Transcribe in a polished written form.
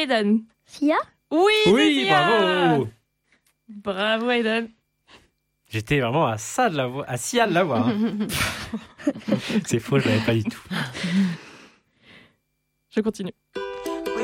Aiden. Sia? Oui, Oui, c'est Sia. bravo. Bravo, Aiden. J'étais vraiment à Sia de l'avoir. Hein. C'est faux, je l'avais pas du tout. Je continue.